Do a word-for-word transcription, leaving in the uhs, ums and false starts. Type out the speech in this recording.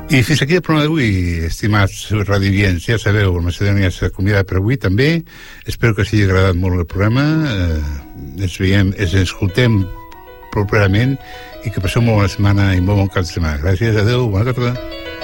I fins aquí el programa d'avui, estimats radiovients. Ja sabeu, el Macedònia s'ha acomiadat per avui també. Espero que s'hagi agradat molt el programa. Eh, ens veiem, ens escoltem properament i que passeu molt bona setmana i molt bon cap de setmana. Gràcies, adeu, bona tarda.